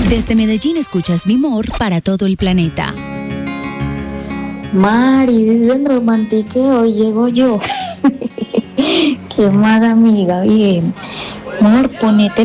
Desde Medellín escuchas Mi Mor para todo el planeta. Mari, dice me romantique, hoy llego yo. ¿Qué más, amiga? Bien. Amor, ponete